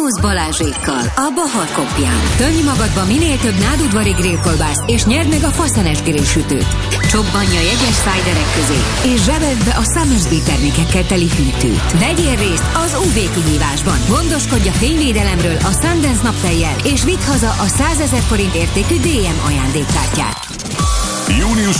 Minusz Balázsékkal a Bahar Kopján. Tömj magadba minél több nádudvari grillkolbászt, és nyerd meg a faszenes grillsütőt. Csobbanja jegyes szájderek közé, és zsebeld be a Summersby termékekkel teli hűtőt. Vegyél részt az UV kihívásban. Gondoskodj a fényvédelemről a Sundance naptejjel, és vidd haza a 100 000 forint értékű DM ajándékkártyát. Június